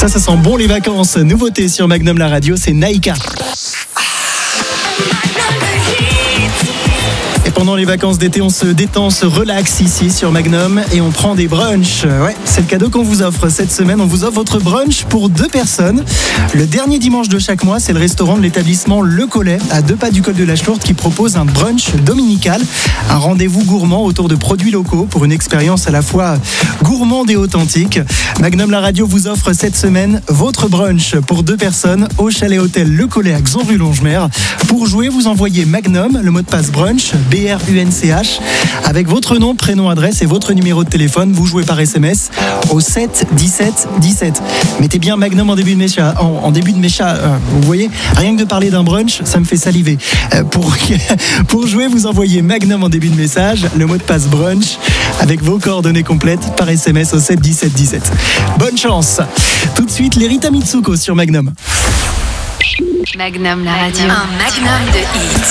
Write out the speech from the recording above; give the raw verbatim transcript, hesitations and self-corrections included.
Ça, ça sent bon les vacances. Nouveauté sur Magnum la radio, c'est Naïka. Et pendant les vacances d'été, on se détend, on se relaxe ici sur Magnum et on prend des brunchs. Ouais, c'est le cadeau qu'on vous offre cette semaine. On vous offre votre brunch pour deux personnes. Le dernier dimanche de chaque mois, c'est le restaurant de l'établissement Le Collet à deux pas du col de la Chlourde qui propose un brunch dominical. Un rendez-vous gourmand autour de produits locaux pour une expérience à la fois gourmande et authentique. Magnum la radio vous offre cette semaine votre brunch pour deux personnes au chalet hôtel Le Collet à Xon rue Longemer. Pour jouer, vous envoyez Magnum, le mot de passe brunch, B R U N C H, avec votre nom, prénom, adresse et votre numéro de téléphone. Vous jouez par S M S au sept dix-sept dix-sept. Mettez bien Magnum en début de mécha. En, en début de mécha, euh, vous voyez, rien que de parler d'un brunch, ça me fait saliver. Euh, pour, pour jouer, vous envoyez Magnum en début de message, le mot de passe brunch, avec vos coordonnées complètes par S M S au sept dix-sept dix-sept. Bonne chance. Tout de suite, les Rita Mitsuko sur Magnum. Magnum la radio. Un magnum de hits.